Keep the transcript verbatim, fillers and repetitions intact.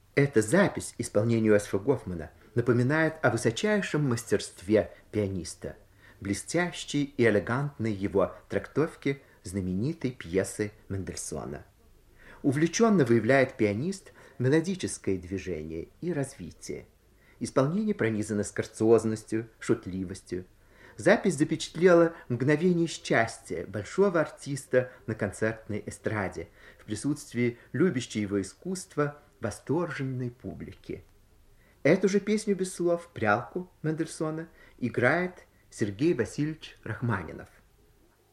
Эта запись исполнению С Ф Гофмана напоминает о высочайшем мастерстве пианиста, блестящей и элегантной его трактовке знаменитой пьесы Мендельсона. Увлеченно выявляет пианист мелодическое движение и развитие. Исполнение пронизано скорциозностью, шутливостью. Запись запечатлела мгновение счастья большого артиста на концертной эстраде в присутствии любящей его искусства восторженной публики. Эту же песню без слов, «Прялку» Мендельсона, играет Сергей Васильевич Рахманинов.